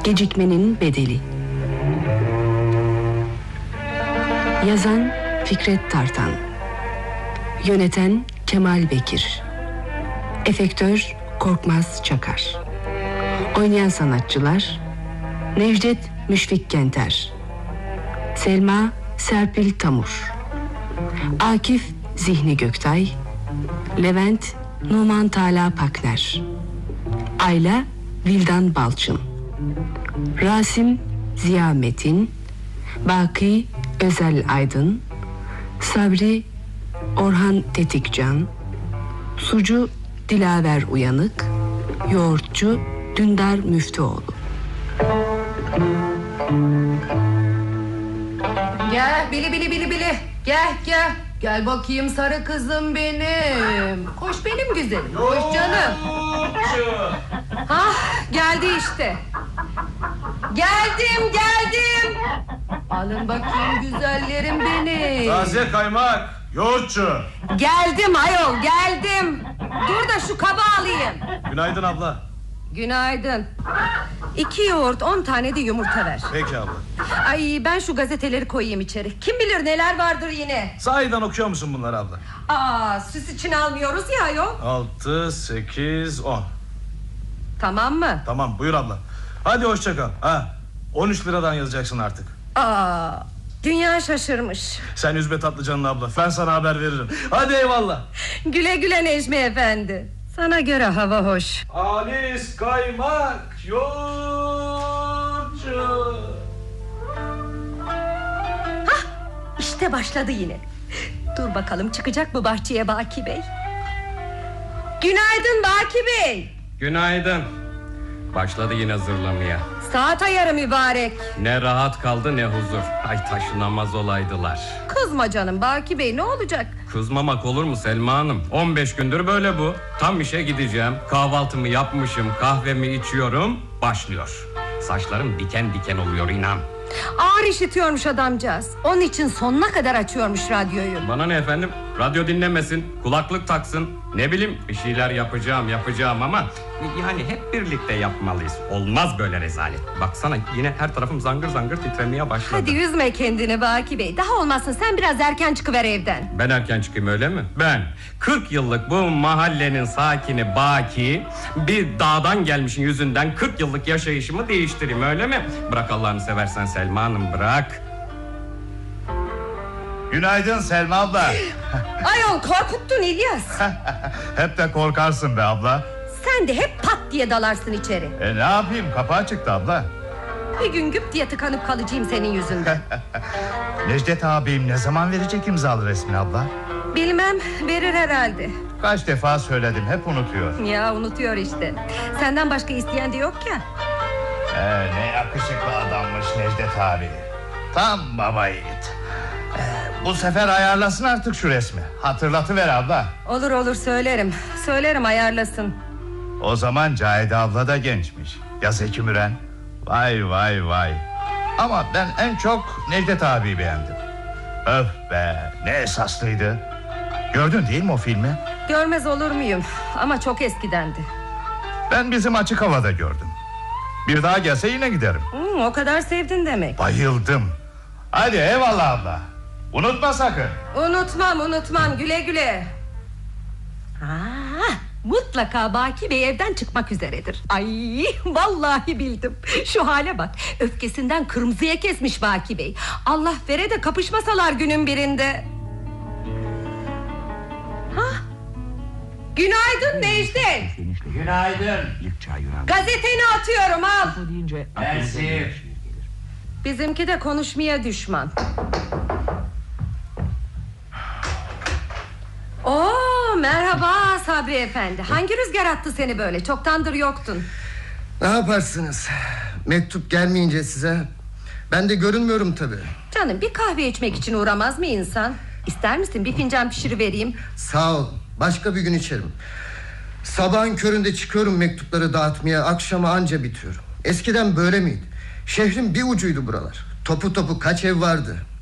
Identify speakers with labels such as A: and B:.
A: Gecikmenin bedeli. Yazan Fikret Tartan, yöneten Kemal Bekir, efektör Korkmaz Çakar. Oynayan sanatçılar: Necdet Müşfik Kenter, Selma Serpil Tamur, Akif Zihni Göktay, Levent Numan Tala Pakner, Ayla Vildan Balçın, Rasim Ziya Metin, Baki Özel Aydın, Sabri Orhan Tetikcan, Sucu Dilaver Uyanık, Yoğurtçu Dündar Müftüoğlu.
B: Gel bili. Gel. Gel bakayım sarı kızım benim. Koş benim güzelim. Koş canım. Geldi işte. Geldim. Alın bakayım güzellerim benim.
C: Taze kaymak, yoğurtçu.
B: Geldim ayol, geldim. Dur da şu kabı alayım.
C: Günaydın abla.
B: Günaydın. 2 yoğurt, 10 tane de yumurta ver.
C: Peki abla.
B: Ay, ben şu gazeteleri koyayım içeri. Kim bilir neler vardır yine.
C: Sahiden okuyor musun bunları abla?
B: Süs için almıyoruz ya ayol.
C: 6, 8, 10.
B: Tamam mı?
C: Tamam, buyur abla. Hadi hoşça kal. 13 liradan yazacaksın artık.
B: Dünya şaşırmış.
C: Sen üzme tatlıcanını abla, ben sana haber veririm. Hadi eyvallah.
B: Güle güle Necmi efendi. Sana göre hava hoş.
C: Alis kaymak, yoğurtçu.
B: İşte başladı yine. Dur bakalım çıkacak mı bahçeye Baki Bey? Günaydın Baki Bey.
D: Günaydın. Başladı yine zırlamaya.
B: Saat ayarı mübarek.
D: Ne rahat kaldı ne huzur. Ay taşınamaz olaydılar.
B: Kızma canım Baki Bey, ne olacak?
D: Kızmamak olur mu Selma Hanım? 15 gündür böyle bu. Tam işe gideceğim. Kahvaltımı yapmışım, kahvemi içiyorum. Başlıyor. Saçlarım diken diken oluyor inan.
B: Ağır işitiyormuş adamcağız. Onun için sonuna kadar açıyormuş radyoyu.
D: Bana ne efendim? Radyo dinlemesin, kulaklık taksın. Ne bileyim, bir şeyler yapacağım ama yani hep birlikte yapmalıyız. Olmaz böyle rezalet. Baksana yine her tarafım zangır zangır titremeye başladı.
B: Hadi üzme kendini Baki Bey. Daha olmazsa sen biraz erken çıkıver evden.
D: Ben erken çıkayım öyle mi? Ben 40 yıllık bu mahallenin sakini Baki, bir dağdan gelmişin yüzünden 40 yıllık yaşayışımı değiştireyim öyle mi? Bırak Allah'ını seversen Selma Hanım, bırak.
E: Günaydın Selma abla.
B: Ayol, korkuttun İlyas.
E: Hep de korkarsın be abla.
B: Sen de hep pat diye dalarsın içeri.
E: Ne yapayım, kapı açıktı abla.
B: Bir gün güp diye tıkanıp kalacağım senin yüzünden.
E: Necdet abim ne zaman verecek imzalı resmini abla?
B: Bilmem, verir herhalde.
E: Kaç defa söyledim, hep unutuyor.
B: Ya unutuyor işte. Senden başka isteyen de yok ya.
E: Ne yakışıklı adammış Necdet abi. Tam baba yiğit. Bu sefer ayarlasın artık şu resmi. Hatırlatıver abla.
B: Olur söylerim ayarlasın.
E: O zaman Cahide abla da gençmiş. Ya Zeki Müren. Vay. Ama ben en çok Necdet abiyi beğendim. Öf be, ne esaslıydı. Gördün değil mi o filmi?
B: Görmez olur muyum? Ama çok eskidendi.
E: Ben bizim açık havada gördüm. Bir daha gelse yine giderim.
B: O kadar sevdin demek.
E: Bayıldım. Hadi eyvallah abla. Unutma sakın.
B: Unutmam, güle güle. Mutlaka Baki Bey evden çıkmak üzeredir. Ay, vallahi bildim. Şu hale bak, öfkesinden kırmızıya kesmiş Baki Bey. Allah vere de kapışmasalar günün birinde. Günaydın Necdet.
F: Günaydın.
B: Gazeteni atıyorum, al.
F: Mersi.
B: Bizimki de konuşmaya düşman. Merhaba Sabri efendi. Hangi rüzgar attı seni böyle? Çoktandır yoktun.
G: Ne yaparsınız? Mektup gelmeyince size ben de görünmüyorum tabii.
B: Canım, bir kahve içmek için uğramaz mı insan? İster misin bir fincan pişirivereyim?
G: Sağ ol, başka bir gün içerim. Sabahın köründe çıkıyorum mektupları dağıtmaya, akşama anca bitiyorum. Eskiden böyle miydi? Şehrin bir ucuydu buralar. Topu kaç ev vardı.